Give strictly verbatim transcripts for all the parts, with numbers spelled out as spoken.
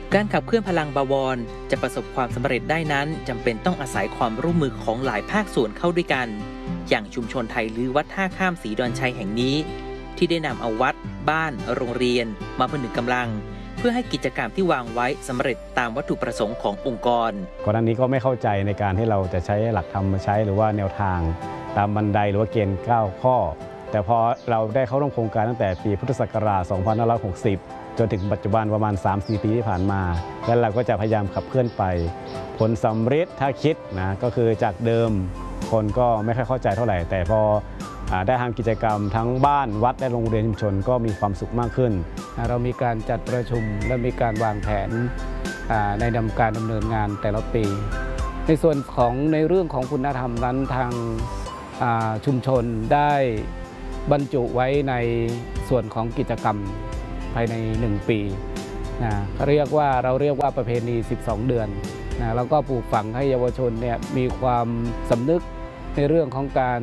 การขับเคลื่อนพลังบวรจะประสบความสำเร็จได้นั้นจำเป็นต้องอาศัยความร่วมมือของหลายภาคส่วนเข้าด้วยกันอย่างชุมชนไทยลื้อวัดท่าข้ามศรีดอนชัยแห่งนี้ที่ได้นำเอาวัดบ้านโรงเรียนมาผนึกกำลังเพื่อให้กิจกรรมที่วางไว้สำเร็จตามวัตถุประสงค์ขององค์กรก่อนหน้านี้ก็ไม่เข้าใจในการที่เราจะใช้หลักธรรมมาใช้หรือว่าแนวทางตามบันไดหรือว่าเกณฑ์เก้าข้อแต่พอเราได้เข้าร่วมโครงการตั้งแต่ปีพุทธศักราชสองพันห้าร้อยหกสิบจนถึงปัจจุบันประมาณ สามถึงสี่ ปีที่ผ่านมาแล้วเราก็จะพยายามขับเคลื่อนไปผลสำเร็จถ้าคิดนะก็คือจากเดิมคนก็ไม่ค่อยเข้าใจเท่าไหร่แต่พอได้ทำกิจกรรมทั้งบ้านวัดและโรงเรียนชุมชนก็มีความสุขมากขึ้นเรามีการจัดประชุมและมีการวางแผนในดำการดำเนินงานแต่ละปีในส่วนของในเรื่องของคุณธรรมนั้นทางชุมชนได้บรรจุไว้ในส่วนของกิจกรรมภายในหนึ่งปีนะเรียกว่าเราเรียกว่าประเพณีสิบสองเดือนนะแล้วก็ปลูกฝังให้เยาวชนเนี่ยมีความสำนึกในเรื่องของการ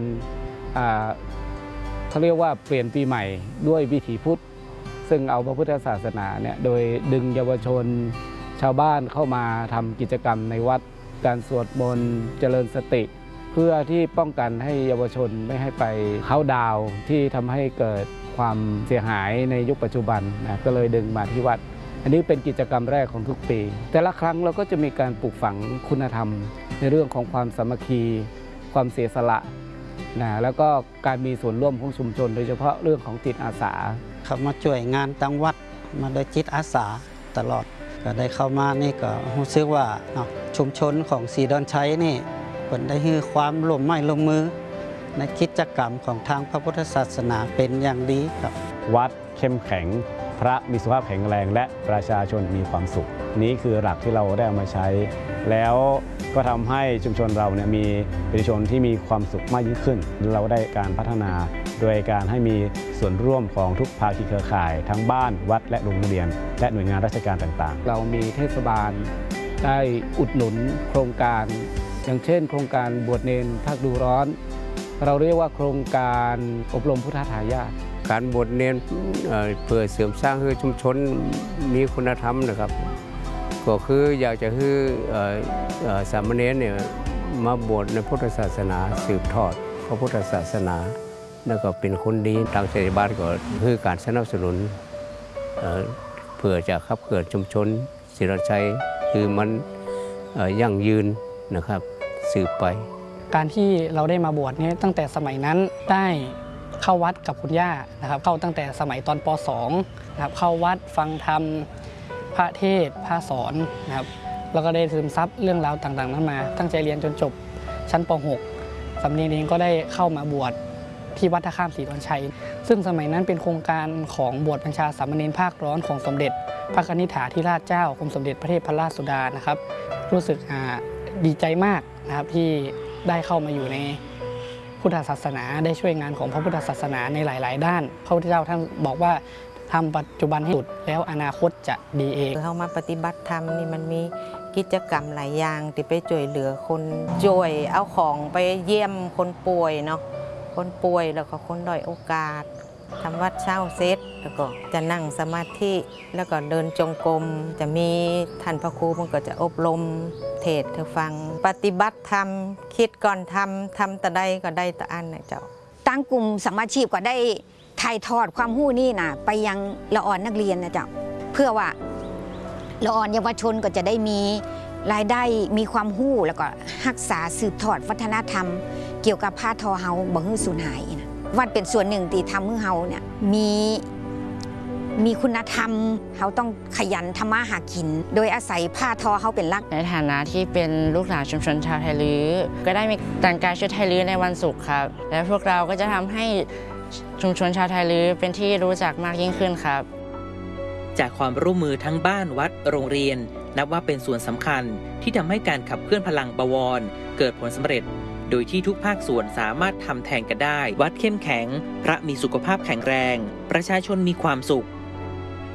เขาเรียกว่าเปลี่ยนปีใหม่ด้วยวิถีพุทธซึ่งเอาพระพุทธศาสนาเนี่ยโดยดึงเยาวชนชาวบ้านเข้ามาทำกิจกรรมในวัดการสวดมนต์เจริญสติเพื่อที่ป้องกันให้เยาวชนไม่ให้ไปเข้าดาวที่ทำให้เกิดความเสียหายในยุคปัจจุบันนะก็เลยดึงมาที่วัดอันนี้เป็นกิจกรรมแรกของทุกปีแต่ละครั้งเราก็จะมีการปลูกฝังคุณธรรมในเรื่องของความสามัคคีความเสียสละนะแล้วก็การมีส่วนร่วมของชุมชนโดยเฉพาะเรื่องของจิตอาสาเข้ามาช่วยงานตั้งวัดมาโดยจิตอาสาตลอดก็ได้เข้ามานี่ก็รู้สึกว่าชุมชนของศรีดอนชัยนี่เปิดได้ให้ความร่วมไม้ร่วมมือในกิจกรรมของทางพระพุทธศาสนาเป็นอย่างดีครับวัดเข้มแข็งพระมีสุขภาพแข็งแรงและประชาชนมีความสุขนี้คือหลักที่เราได้เอามาใช้แล้วก็ทำให้ชุมชนเราเนี่ยมีประชาชนที่มีความสุขมากยิ่งขึ้นเราได้การพัฒนาโดยการให้มีส่วนร่วมของทุกภาคีเครือข่ายทั้งบ้านวัดและโรงเรียนและหน่วยงานราชการต่างๆเรามีเทศบาลได้อุดหนุนโครงการอย่างเช่นโครงการบวชเนรภาคดูร้อนเราเรียกว่าโครงการอบรมพุทธทายาทการบวชเนรเพื่อเสริมสร้างให้ชุมชนมีคุณธรรมนะครับก็คืออยากจะให้สามเณรเนี่ยมาบวชในพุทธศาสนาสืบทอดพระพุทธศาสนาแล้วก็เป็นคนดีทางเทศบาลก็คือการสนับสนุนเพื่อจะขับเคลื่อนชุมชนศรีดอนชัยคือมันยั่งยืนนะครับสืบไปการที่เราได้มาบวชเนี่ยตั้งแต่สมัยนั้นได้เข้าวัดกับคุณย่านะครับเข้าตั้งแต่สมัยตอนป สองนะครับเข้าวัดฟังธรรมพระเทศน์พระสอนนะครับแล้วก็ได้ซึมซับเรื่องราวต่างๆนั้นมาตั้งใจเรียนจนจบชั้นป หก สำเนียงเองก็ได้เข้ามาบวชที่วัดท่าข้ามศรีดอนชัยซึ่งสมัยนั้นเป็นโครงการของบวชบัญชาสามเณรภาคร้อนของสมเด็จพระกนิษฐาธิราชเจ้ากรมสมเด็จพระเทพรัตนราชสุดานะครับรู้สึกดีใจมากนะครับที่ได้เข้ามาอยู่ในพุทธศาสนาได้ช่วยงานของพระพุทธศาสนาในหลายๆด้านพระพุทธเจ้าท่านบอกว่าทำปัจจุบันให้สุดแล้วอนาคตจะดีเองเข้ามาปฏิบัติธรรมนี่มันมีกิจกรรมหลายอย่างที่ไปช่วยเหลือคนช่วยเอาของไปเยี่ยมคนป่วยเนาะคนป่วยแล้วก็คนด้อยโอกาสทำวัดเช้าเซตแล้วก็จะนั่งสมาธิแล้วก็เดินจงกรมจะมีท่านพระครูมันก็จะอบรมเทศน์เธอฟังปฏิบัติธรรมคิดก่อนทำทำแต่ใดก็ได้แต่อันนะเจ้าตั้งกลุ่มสมาชีพก็ได้ถ่ายทอดความรู้นี่นะไปยังละอ่อนนักเรียนนะเจ้าเพื่อว่าละอ่อนเยาวชนก็จะได้มีรายได้มีความรู้แล้วก็รักษาสืบทอดวัฒนธรรมเกี่ยวกับผ้าทอเฮาบ่ให้สูญหายนะวัดเป็นส่วนหนึ่งที่ทำให้เฮาเนี่ยมีมีคุณธรรมเขาต้องขยันทำมาหากินโดยอาศัยผ้าทอเขาเป็นหลักในฐานะที่เป็นลูกหลานชุมชนชาวไทยลื้อก็ได้มีแต่งกายชุดไทยลื้อในวันศุกร์ครับและพวกเราก็จะทำให้ชุมชนชาวไทยลื้อเป็นที่รู้จักมากยิ่งขึ้นครับจากความร่วมมือทั้งบ้านวัดโรงเรียนนับว่าเป็นส่วนสำคัญที่ทำให้การขับเคลื่อนพลังบวรเกิดผลสำเร็จโดยที่ทุกภาคส่วนสามารถทำแทนกันได้วัดเข้มแข็งพระมีสุขภาพแข็งแรงประชาชนมีความสุข